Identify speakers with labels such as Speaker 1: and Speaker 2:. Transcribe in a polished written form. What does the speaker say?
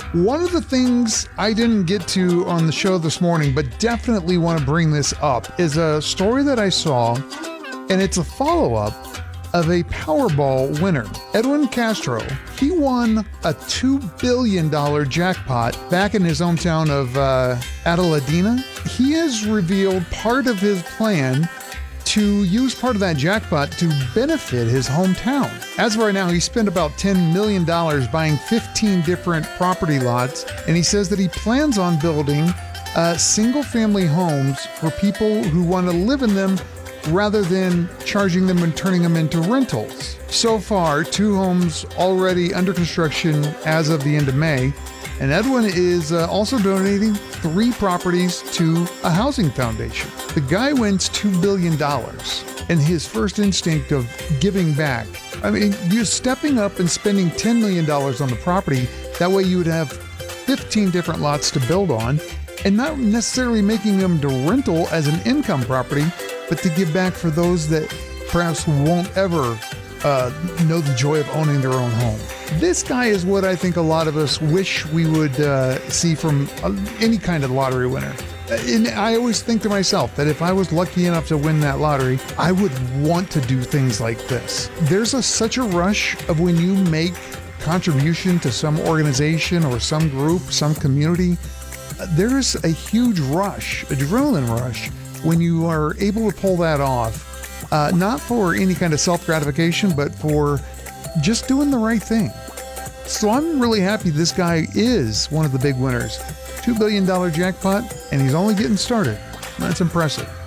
Speaker 1: One of the things I didn't get to on the show this morning, but definitely want to bring this up, is a story that I saw, and it's a follow-up of a Powerball winner. Edwin Castro, he won a $2 billion jackpot back in his hometown of Adelaida. He has revealed part of his plan to use part of that jackpot to benefit his hometown. As of right now, he spent about $10 million buying 15 different property lots, and he says that he plans on building single-family homes for people who want to live in them rather than charging them and turning them into rentals. So far, 2 homes already under construction as of the end of May, and Edwin is also donating 3 properties to a housing foundation. The guy wins $2 billion, and his first instinct of giving back. I mean, you're stepping up and spending $10 million on the property. That way you would have 15 different lots to build on, and not necessarily making them to rental as an income property, but to give back for those that perhaps won't ever know the joy of owning their own home. This guy is what I think a lot of us wish we would see from any kind of lottery winner. And I always think to myself that if I was lucky enough to win that lottery, I would want to do things like this. There's such a rush of when you make contribution to some organization or some group, some community. There's a huge rush, adrenaline rush, when you are able to pull that off, not for any kind of self-gratification, but for just doing the right thing. So I'm really happy this guy is one of the big winners. $2 billion jackpot, and he's only getting started. That's impressive.